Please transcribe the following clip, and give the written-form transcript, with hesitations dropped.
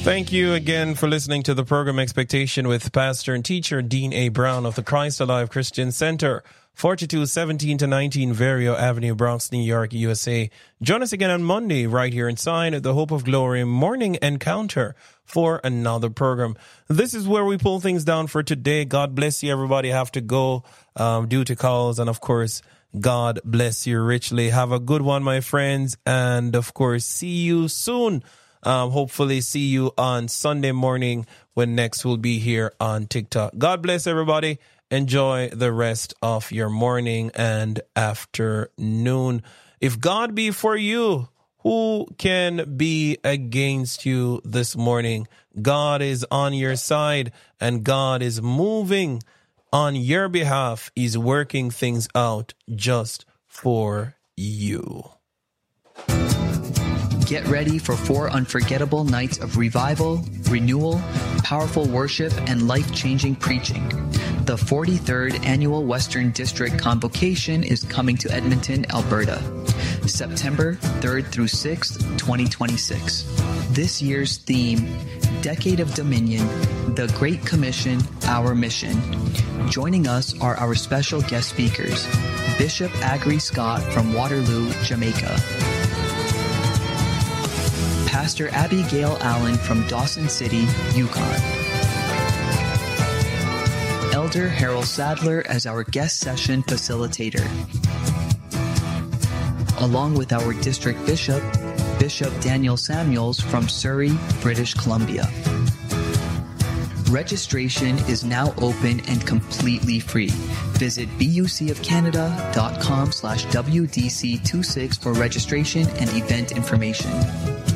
Thank you again for listening to the program Expectation with pastor and teacher Dean A. Brown of the Christ Alive Christian Center, 4217-19 Verio Avenue, Bronx, New York, USA. Join us again on Monday right here inside the Hope of Glory Morning Encounter for another program. This is where we pull things down for today. God bless you, everybody. Have to go due to calls, and of course, God bless you richly. Have a good one, my friends, and of course, see you soon. Hopefully see you on Sunday morning when next we'll be here on TikTok. God bless everybody. Enjoy the rest of your morning and afternoon. If God be for you, who can be against you this morning? God is on your side and God is moving on your behalf. He's working things out just for you. Get ready for 4 unforgettable nights of revival, renewal, powerful worship, and life-changing preaching. The 43rd Annual Western District Convocation is coming to Edmonton, Alberta, September 3rd through 6th, 2026. This year's theme, Decade of Dominion, The Great Commission, Our Mission. Joining us are our special guest speakers, Bishop Agri Scott from Waterloo, Jamaica, Pastor Abigail Allen from Dawson City, Yukon, Elder Harold Sadler as our guest session facilitator, along with our district bishop, Bishop Daniel Samuels from Surrey, British Columbia. Registration is now open and completely free. Visit bucofcanada.com/WDC26 for registration and event information.